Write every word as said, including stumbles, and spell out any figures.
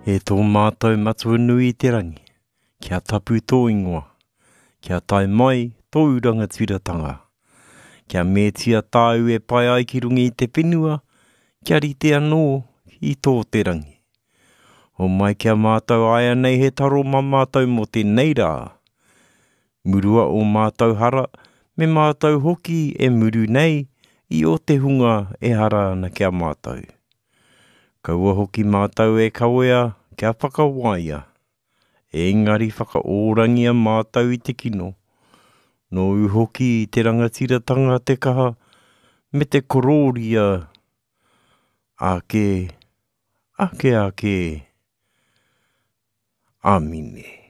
E tō mātou matua nui te rangi, kia tapu tō ingoa, kia tai mai tō uranga tiratanga, kia mētia tāu e pai ai ki rungi i te whenua, kia rite anō i tō te rangi. O mai kia mātou aia nei he taro ma mātou mo te neira. Murua o mātou hara, me mātou hoki e muru nei, i o te hunga e hara ana kia mātou. Kaua hoki mātou e kawea kia whakawaia, e engari whakaorangia mātou i te kino, no uhoki i te rangatiratanga te kaha, me te kororia, ake, ake ake, amine.